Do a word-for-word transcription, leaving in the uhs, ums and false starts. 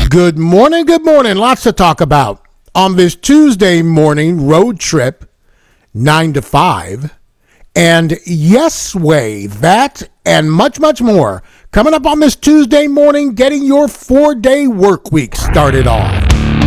Good morning, good morning. Lots to talk about on this Tuesday morning road trip, nine to five. And yes, way, that and much, much more coming up on this Tuesday morning, getting your four-day work week started off.